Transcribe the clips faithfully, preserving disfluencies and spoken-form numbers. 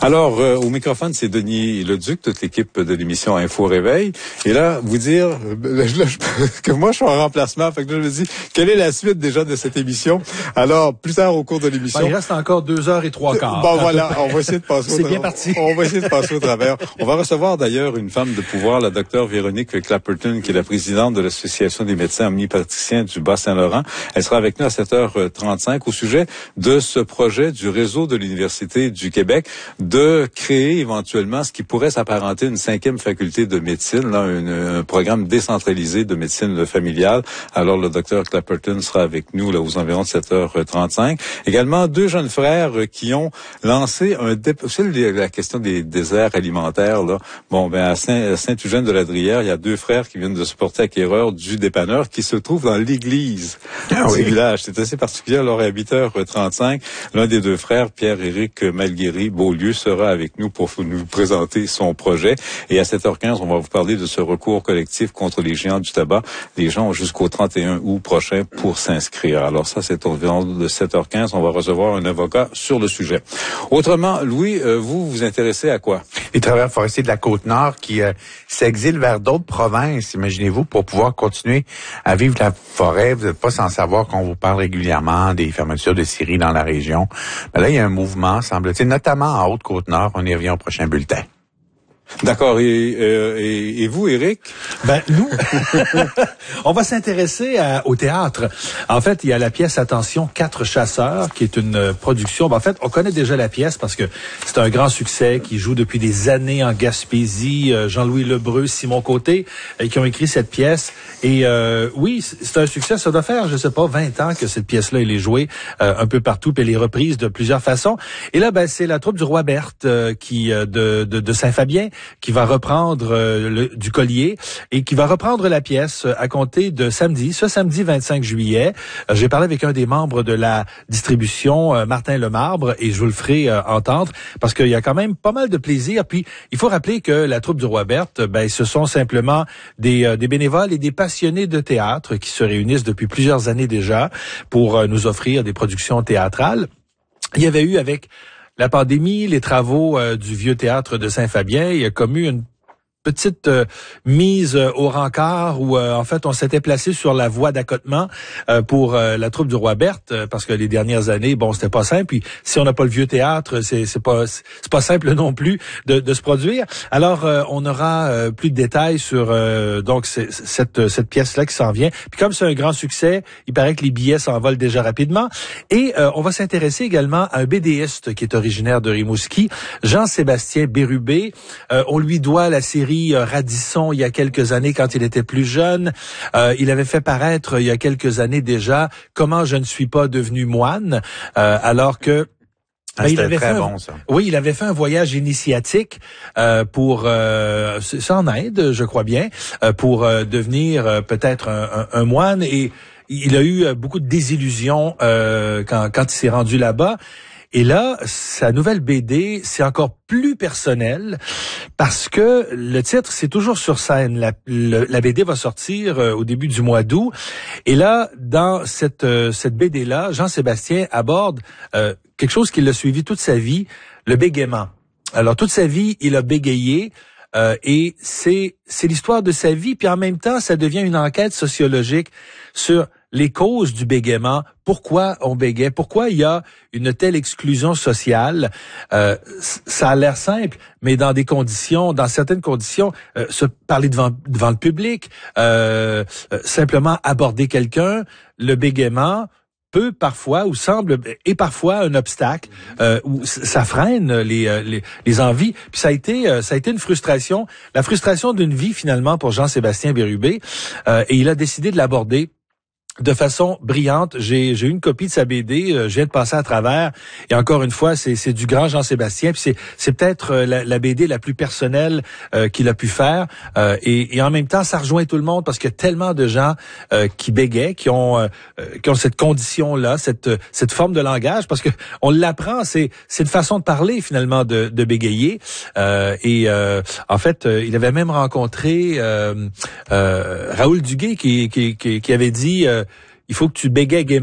Alors, euh, au microphone, c'est Denis Leduc, toute l'équipe de l'émission Info Réveil. Et là, vous dire là, je, que moi, je suis en remplacement. Fait que là, je me dis, quelle est la suite déjà de cette émission? Alors, plus tard au cours de l'émission... Ben, il reste encore deux heures et trois quarts. Bon, voilà, on va essayer de passer au C'est bien parti. On va essayer de passer au travers. On va recevoir d'ailleurs une femme de pouvoir, la docteure Véronique Clapperton, qui est la présidente de l'Association des médecins omnipraticiens du Bas-Saint-Laurent. Elle sera avec nous à sept heures trente-cinq au sujet de ce projet du réseau de l'Université du Québec de créer éventuellement ce qui pourrait s'apparenter à une cinquième faculté de médecine, là, une, un programme décentralisé de médecine familiale. Alors, le docteur Clapperton sera avec nous là aux environs de sept heures trente-cinq. Également, deux jeunes frères qui ont lancé un dé... Vous savez, la question des déserts alimentaires, là. Bon, ben, à Saint, Saint-Eugène-de-la-Drière, il y a deux frères qui viennent de se porter acquéreurs du dépanneur qui se trouve dans l'église ah, du oui. village. C'est assez particulier. Alors, à huit heures trente-cinq, l'un des deux frères, Pierre-Éric Malguéry-Beaulieu, sera avec nous pour nous présenter son projet. Et à sept heures quinze, on va vous parler de ce recours collectif contre les géants du tabac. Les gens ont jusqu'au trente et un août prochain pour s'inscrire. Alors ça, c'est environ de sept heures quinze. On va recevoir un avocat sur le sujet. Autrement, Louis, euh, vous vous intéressez à quoi? Les travailleurs forestiers de la Côte-Nord qui euh, s'exilent vers d'autres provinces, imaginez-vous, pour pouvoir continuer à vivre la forêt. Vous n'êtes pas sans savoir qu'on vous parle régulièrement des fermetures de scieries dans la région. Mais là, il y a un mouvement, semble-t-il, notamment en Haute-Côte-Nord. On y revient au prochain bulletin. D'accord. Et, euh, et, et vous, Éric? Ben, nous, on va s'intéresser à, au théâtre. En fait, il y a la pièce Attention, quatre chasseurs, qui est une production. Ben, en fait, on connaît déjà la pièce parce que c'est un grand succès qui joue depuis des années en Gaspésie. Jean-Louis Lebreu, Simon Côté, euh, qui ont écrit cette pièce. Et euh, oui, c'est un succès. Ça doit faire, je sais pas, vingt ans que cette pièce-là, elle est jouée euh, un peu partout, puis elle est reprise de plusieurs façons. Et là, ben, c'est la troupe du Roi Berthe euh, qui euh, de, de, de Saint-Fabien, qui va reprendre euh, le, du Collier et qui va reprendre la pièce euh, à compter de samedi, ce samedi vingt-cinq juillet. Euh, j'ai parlé avec un des membres de la distribution, euh, Martin Lemarbre, et je vous le ferai euh, entendre parce qu'il y a quand même pas mal de plaisir. Puis, il faut rappeler que la troupe du Roi Berthe, ben, ce sont simplement des, euh, des bénévoles et des passionnés de théâtre qui se réunissent depuis plusieurs années déjà pour euh, nous offrir des productions théâtrales. Il y avait eu avec la pandémie, les travaux euh, du vieux théâtre de Saint-Fabien, il y a comme eu une petite euh, mise euh, au rencard où euh, en fait on s'était placé sur la voie d'accotement euh, pour euh, la troupe du Roi Berthe euh, parce que les dernières années bon c'était pas simple, puis si on n'a pas le vieux théâtre c'est c'est pas c'est pas simple non plus de, de se produire. Alors euh, on aura euh, plus de détails sur euh, donc c'est, cette cette pièce là qui s'en vient. Puis comme c'est un grand succès, il paraît que les billets s'envolent déjà rapidement et euh, on va s'intéresser également à un bédéiste qui est originaire de Rimouski, Jean-Sébastien Bérubé. Euh, on lui doit la série Radisson il y a quelques années quand il était plus jeune. Euh, il avait fait paraître il y a quelques années déjà Comment je ne suis pas devenu moine, euh, alors que Ah, ben, c'était il avait très fait bon, un, ça. Oui, il avait fait un voyage initiatique euh, pour, euh, c'est en Inde, je crois bien, euh, pour euh, devenir euh, peut-être un, un, un moine. Et il a eu beaucoup de désillusions euh, quand, quand il s'est rendu là-bas. Et là, sa nouvelle B D, c'est encore plus personnel parce que le titre, c'est toujours sur scène. La, le, la B D va sortir euh, au début du mois d'août. Et là, dans cette, euh, cette B D-là, Jean-Sébastien aborde euh, quelque chose qui l'a suivi toute sa vie, le bégaiement. Alors, toute sa vie, il a bégayé. Euh, et c'est c'est l'histoire de sa vie, puis en même temps, ça devient une enquête sociologique sur les causes du bégaiement, pourquoi on bégait, pourquoi il y a une telle exclusion sociale. Euh, ça a l'air simple, mais dans des conditions, dans certaines conditions, euh, se parler devant devant le public, euh, euh, simplement aborder quelqu'un, le bégaiement peut parfois ou semble et parfois un obstacle euh, où ça freine les, les les envies. Puis ça a été euh, ça a été une frustration, la frustration d'une vie finalement pour Jean-Sébastien Bérubé, euh, et il a décidé de l'aborder de façon brillante. J'ai j'ai eu une copie de sa B D, euh, je viens de passer à travers, et encore une fois, c'est c'est du grand Jean-Sébastien, puis c'est c'est peut-être euh, la, la B D la plus personnelle euh, qu'il a pu faire, euh, et, et en même temps, ça rejoint tout le monde parce qu'il y a tellement de gens euh, qui bégaient, qui ont euh, qui ont cette condition-là, cette cette forme de langage, parce que on l'apprend, c'est c'est une façon de parler finalement de de bégayer, euh, et euh, en fait, euh, il avait même rencontré euh, euh, Raoul Duguay qui qui qui, qui avait dit euh, il faut que tu bégayes gaiement.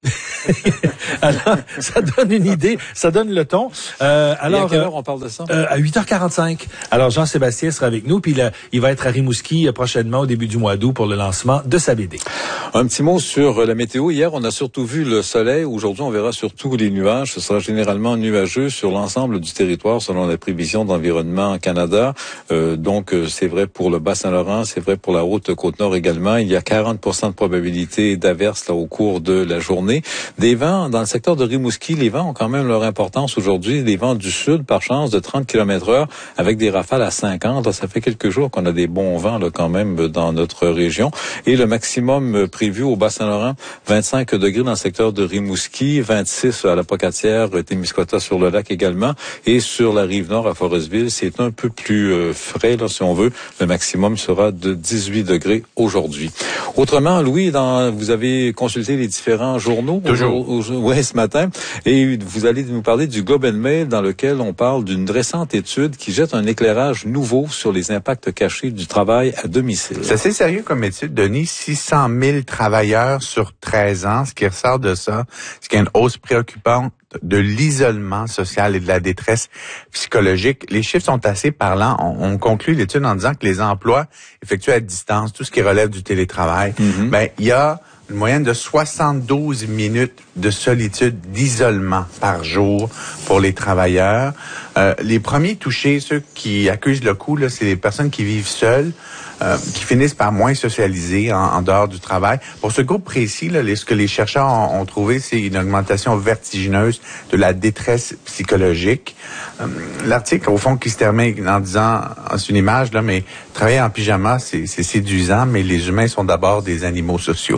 Alors, ça donne une idée, ça donne le ton. Euh, alors, Et à quelle heure on parle de ça? Euh, à huit heures quarante-cinq. Alors, Jean-Sébastien sera avec nous, puis il, il va être à Rimouski euh, prochainement au début du mois d'août pour le lancement de sa B D. Un petit mot sur la météo. Hier, on a surtout vu le soleil. Aujourd'hui, on verra surtout les nuages. Ce sera généralement nuageux sur l'ensemble du territoire selon les prévisions d'Environnement Canada. Euh, donc, c'est vrai pour le Bas-Saint-Laurent, c'est vrai pour la haute Côte-Nord également. Il y a quarante pour cent de probabilité d'averse là au cours de la journée. Des vents dans le secteur de Rimouski, les vents ont quand même leur importance aujourd'hui. Des vents du sud par chance de trente kilomètres heure avec des rafales à cinquante. Là, ça fait quelques jours qu'on a des bons vents là quand même dans notre région. Et le maximum prévu au Bas-Saint-Laurent, vingt-cinq degrés dans le secteur de Rimouski, vingt-six à la Pocatière, Témiscouata sur le lac également. Et sur la rive nord à Forestville, c'est un peu plus euh, frais là si on veut. Le maximum sera de dix-huit degrés aujourd'hui. Autrement, Louis, dans, vous avez consulté les différents journaux Toujours. Oui, ce matin. Et vous allez nous parler du Globe and Mail dans lequel on parle d'une récente étude qui jette un éclairage nouveau sur les impacts cachés du travail à domicile. C'est assez sérieux comme étude, Denis. six cent mille travailleurs sur treize ans. Ce qui ressort de ça, c'est qu'il y a une hausse préoccupante de l'isolement social et de la détresse psychologique. Les chiffres sont assez parlants. On, on conclut l'étude en disant que les emplois effectués à distance, tout ce qui relève du télétravail, mm-hmm. ben il y a une moyenne de soixante-douze minutes de solitude, d'isolement par jour pour les travailleurs. Euh, les premiers touchés, ceux qui accusent le coup, là, c'est les personnes qui vivent seules, euh, qui finissent par moins socialiser en, en dehors du travail. Pour ce groupe précis, là, les, ce que les chercheurs ont, ont trouvé, c'est une augmentation vertigineuse de la détresse psychologique. Euh, l'article, au fond, qui se termine en disant, c'est une image, là, mais travailler en pyjama, c'est, c'est séduisant, mais les humains sont d'abord des animaux sociaux.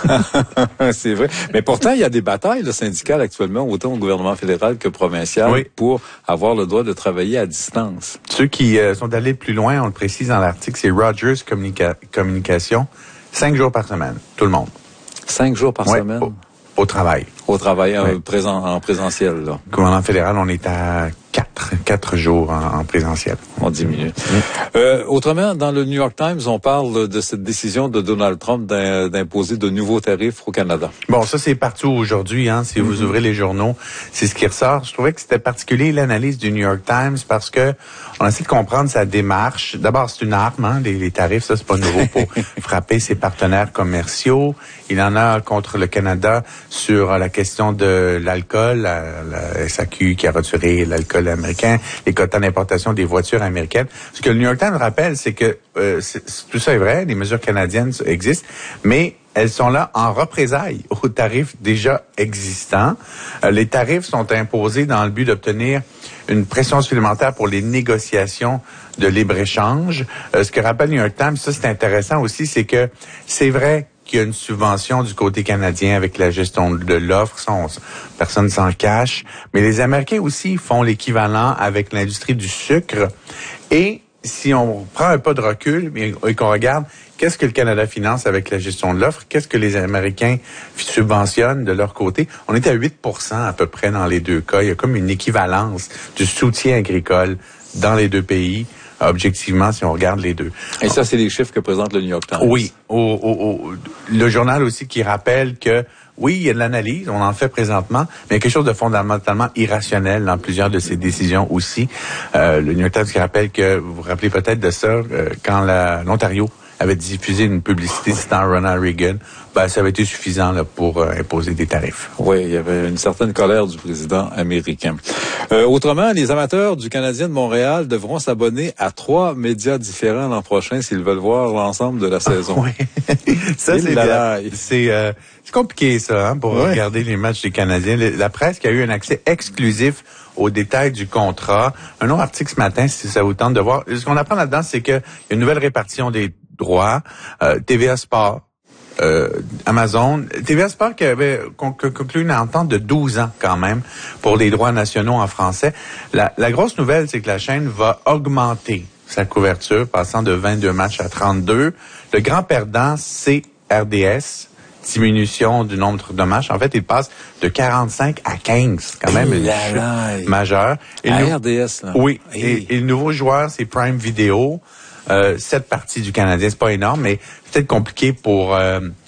C'est vrai. Mais pourtant, il y a des batailles là, syndicales actuellement, autant au gouvernement fédéral que provincial, oui. pour avoir le droit de travailler à distance. Ceux qui euh, sont allés plus loin, on le précise dans l'article, c'est Rogers Communica- Communication, cinq jours par semaine, tout le monde. Cinq jours par oui, semaine? Au, au travail. Au travail, oui. en, présent, en présentiel, là. Au gouvernement fédéral, on est à quatre, quatre jours en, en présentiel. On diminue. Mmh. Euh, autrement, dans le New York Times, on parle de cette décision de Donald Trump d'imposer de nouveaux tarifs au Canada. Bon, ça, c'est partout aujourd'hui, hein. Si mmh. vous ouvrez les journaux, c'est ce qui ressort. Je trouvais que c'était particulier l'analyse du New York Times parce que on essaie de comprendre sa démarche. D'abord, c'est une arme, hein. Les, les tarifs, ça, c'est pas nouveau pour frapper ses partenaires commerciaux. Il en a contre le Canada sur la question de l'alcool, la, la S A Q qui a retiré l'alcool américain, les quotas d'importation des voitures américaines. Ce que le New York Times rappelle, c'est que euh, c'est, tout ça est vrai, les mesures canadiennes existent, mais elles sont là en représailles aux tarifs déjà existants. Euh, les tarifs sont imposés dans le but d'obtenir une pression supplémentaire pour les négociations de libre-échange. Euh, ce que rappelle le New York Times, ça c'est intéressant aussi, c'est que c'est vrai qu'il y a une subvention du côté canadien avec la gestion de l'offre, ça, on, personne s'en cache. Mais les Américains aussi font l'équivalent avec l'industrie du sucre. Et si on prend un pas de recul et qu'on regarde qu'est-ce que le Canada finance avec la gestion de l'offre, qu'est-ce que les Américains subventionnent de leur côté, on est à huit pour cent à peu près dans les deux cas. Il y a comme une équivalence du soutien agricole dans les deux pays. Objectivement, si on regarde les deux. Et ça, c'est les chiffres que présente le New York Times. Oui. Au, au, au, le journal aussi qui rappelle que, oui, il y a de l'analyse, on en fait présentement, mais il y a quelque chose de fondamentalement irrationnel dans plusieurs de ces décisions aussi. Euh, le New York Times qui rappelle que, vous vous rappelez peut-être de ça, euh, quand la, l'Ontario avait diffusé une publicité citant Ronald Reagan, ben, ça avait été suffisant là, pour euh, imposer des tarifs. Oui, il y avait une certaine colère du président américain. Euh, autrement, les amateurs du Canadien de Montréal devront s'abonner à trois médias différents l'an prochain s'ils veulent voir l'ensemble de la saison. Ah, oui, ça c'est bien. C'est, euh, c'est compliqué ça hein, pour ouais. regarder les matchs des Canadiens. La presse qui a eu un accès exclusif aux détails du contrat. Un autre article ce matin, si ça vous tente de voir. Ce qu'on apprend là-dedans, c'est qu'il y a une nouvelle répartition des droits. Euh, T V A Sport, euh, Amazon. T V A Sport qui avait conclu une entente de douze ans quand même pour les droits nationaux en français. La, la grosse nouvelle, c'est que la chaîne va augmenter sa couverture, passant de vingt-deux matchs à trente-deux. Le grand perdant, c'est R D S. Diminution du nombre de matchs. En fait, il passe de quarante-cinq à quinze, quand même, une chute majeure. Et à le, R D S, là. Oui. Et, et le nouveau joueur, c'est Prime Video. Euh, cette partie du Canadien, c'est pas énorme, mais peut-être compliqué pour euh,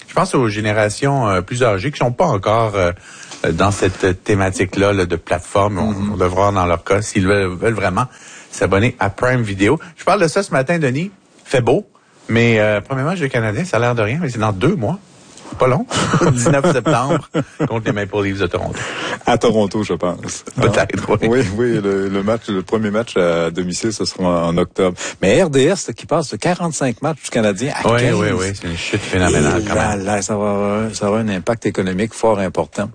Je pense aux générations euh, plus âgées qui sont pas encore euh, dans cette thématique-là là, de plateforme. Mm-hmm. On, on devrait voir dans leur cas s'ils veulent, veulent vraiment s'abonner à Prime Video. Je parle de ça ce matin, Denis. Fait beau, mais euh, premier match du Canadien, ça a l'air de rien, mais c'est dans deux mois. Pas long. dix-neuf septembre contre les Maple Leafs de Toronto. À Toronto, je pense. Peut-être, oui. Oui, oui, le, le match, le premier match à domicile, ce sera en octobre. Mais R D S, qui passe de quarante-cinq matchs du Canadien à oui, quinze. Oui, oui, oui, c'est une chute phénoménale quand là, même. Là, ça va, ça aura un impact économique fort important.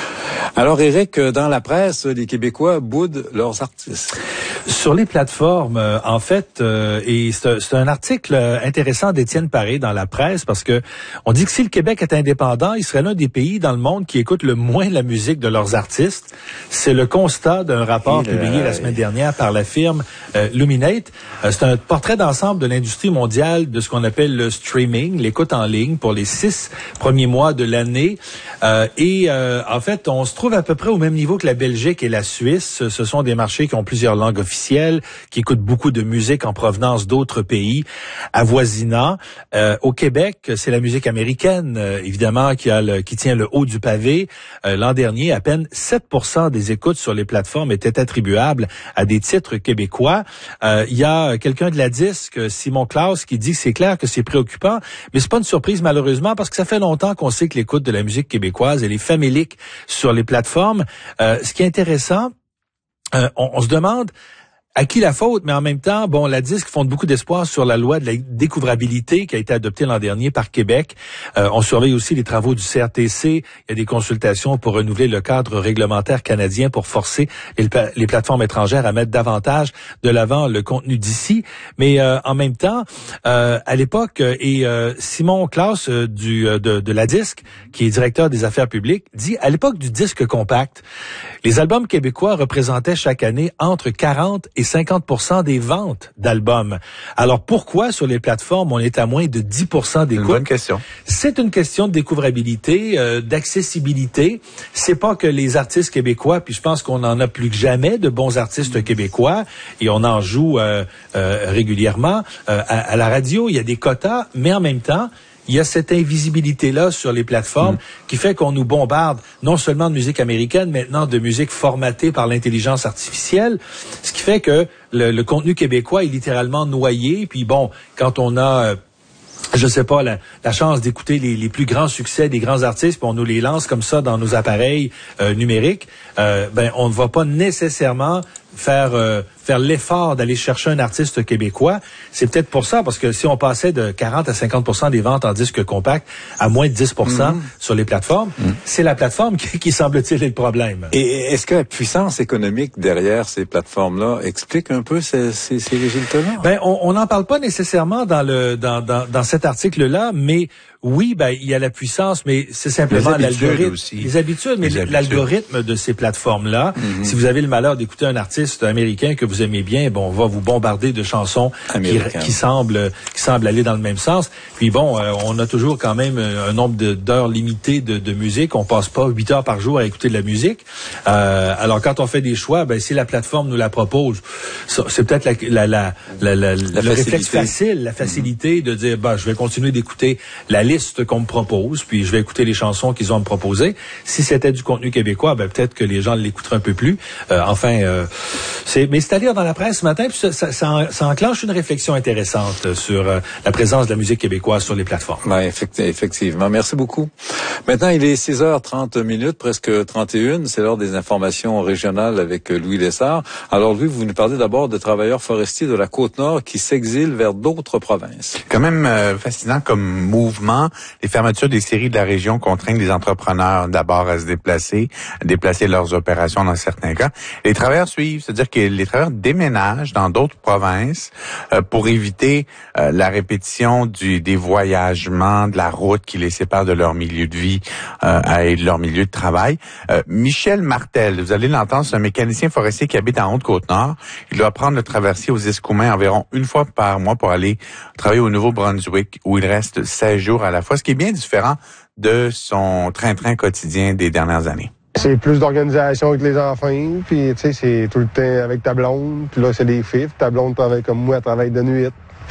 Alors, Éric, dans la presse, les Québécois boudent leurs artistes. Sur les plateformes, euh, en fait, euh, et c'est, c'est un article intéressant d'Étienne Paré dans la presse parce que on dit que si le Québec est indépendant, il serait l'un des pays dans le monde qui écoute le moins la musique de leurs artistes. C'est le constat d'un rapport et publié le... la semaine dernière par la firme euh, Luminate. Euh, c'est un portrait d'ensemble de l'industrie mondiale de ce qu'on appelle le streaming, l'écoute en ligne pour les six premiers mois de l'année. Euh, et euh, en fait, on se trouve à peu près au même niveau que la Belgique et la Suisse. Ce sont des marchés qui ont plusieurs langues officielles, qui écoutent beaucoup de musique en provenance d'autres pays avoisinants. Euh, au Québec, c'est la musique américaine, euh, évidemment, qui a le, qui tient le haut du pavé. Euh, l'an dernier, à peine sept pour cent des écoutes sur les plateformes étaient attribuables à des titres québécois. Euh, il y a quelqu'un de la disque, Simon Claus, qui dit que c'est clair que c'est préoccupant, mais c'est pas une surprise malheureusement parce que ça fait longtemps qu'on sait que l'écoute de la musique québécoise, elle est famélique sur les plateformes. Euh, ce qui est intéressant, euh, on, on se demande à qui la faute, mais en même temps, bon, la disque fonde beaucoup d'espoir sur la loi de la découvrabilité qui a été adoptée l'an dernier par Québec. Euh, on surveille aussi les travaux du C R T C. Il y a des consultations pour renouveler le cadre réglementaire canadien pour forcer les, les plateformes étrangères à mettre davantage de l'avant le contenu d'ici. Mais euh, en même temps, euh, à l'époque, et euh, Simon Claus euh, du euh, de, de la disque, qui est directeur des affaires publiques, dit à l'époque du disque compact, les albums québécois représentaient chaque année entre quarante et cinquante pour cent des ventes d'albums. Alors pourquoi sur les plateformes on est à moins de dix pour cent d'écoute? C'est une bonne question. C'est une question de découvrabilité, euh, d'accessibilité. C'est pas que les artistes québécois, puis je pense qu'on en a plus que jamais de bons artistes québécois et on en joue euh, euh, régulièrement euh, à, à la radio. Il y a des quotas, mais en même temps, il y a cette invisibilité-là sur les plateformes mmh. qui fait qu'on nous bombarde non seulement de musique américaine, maintenant de musique formatée par l'intelligence artificielle, ce qui fait que le, le contenu québécois est littéralement noyé. Puis bon, quand on a... Euh, je sais pas, la, la chance d'écouter les, les plus grands succès des grands artistes, puis on nous les lance comme ça dans nos appareils euh, numériques, euh, ben on ne va pas nécessairement faire euh, faire l'effort d'aller chercher un artiste québécois. C'est peut-être pour ça, parce que si on passait de quarante à cinquante pour cent des ventes en disque compact à moins de dix pour cent mmh. sur les plateformes, mmh. c'est la plateforme qui, qui semble-t-il est le problème. Et est-ce que la puissance économique derrière ces plateformes-là explique un peu ces, ces, ces résultats-là? Ben, on n'en parle pas nécessairement dans le dans, dans, dans cet article-là, mais oui, ben il y a la puissance, mais c'est simplement l'algorithme. Aussi. Les habitudes, mais les l'algorithme habitudes. de ces plateformes-là. Mm-hmm. Si vous avez le malheur d'écouter un artiste américain que vous aimez bien, bon, on va vous bombarder de chansons qui, qui semblent qui semblent aller dans le même sens. Puis bon, euh, on a toujours quand même un nombre de, d'heures limitées de, de musique. On passe pas huit heures par jour à écouter de la musique. Euh, alors quand on fait des choix, ben si la plateforme nous la propose, ça, c'est peut-être la la la, la, la, la le réflexe facile, la facilité mm-hmm. de dire, bah, je vais continuer d'écouter la liste qu'on me propose, puis je vais écouter les chansons qu'ils ont à me proposer. Si c'était du contenu québécois, ben peut-être que les gens l'écouteraient un peu plus. Euh, enfin, euh, c'est, mais c'est à lire dans la presse ce matin, puis ça, ça, ça, ça enclenche une réflexion intéressante sur euh, la présence de la musique québécoise sur les plateformes. Ben, effectivement. Merci beaucoup. Maintenant, il est six heures trente minutes, presque trente et une. C'est l'heure des informations régionales avec Louis Lessard. Alors, Louis, vous nous parlez d'abord de travailleurs forestiers de la Côte-Nord qui s'exilent vers d'autres provinces. Quand même euh, fascinant comme mouvement. Les fermetures des scieries de la région contraignent les entrepreneurs d'abord à se déplacer, à déplacer leurs opérations dans certains cas. Les travailleurs suivent, c'est-à-dire que les travailleurs déménagent dans d'autres provinces euh, pour éviter euh, la répétition du des voyagements, de la route qui les sépare de leur milieu de vie euh, et de leur milieu de travail. Euh, Michel Martel, vous allez l'entendre, c'est un mécanicien forestier qui habite en Haute-Côte-Nord. Il doit prendre le traversier aux Escoumins environ une fois par mois pour aller travailler au Nouveau-Brunswick où il reste seize jours à la fois, ce qui est bien différent de son train-train quotidien des dernières années. C'est plus d'organisation avec les enfants, puis tu sais, c'est tout le temps avec ta blonde, puis là, c'est des fifs, ta blonde travaille comme moi, elle travaille de nuit.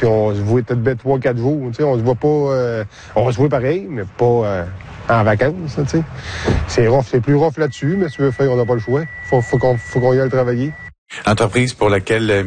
puis on se voit peut-être bête trois, quatre jours. Tu sais, on se voit pas... Euh, on va se voit pareil, mais pas euh, en vacances, tu sais. C'est rough, c'est plus rough là-dessus, mais si tu veux faire, on n'a pas le choix. Faut, faut qu'on, faut qu'on y aille travailler. Entreprise pour laquelle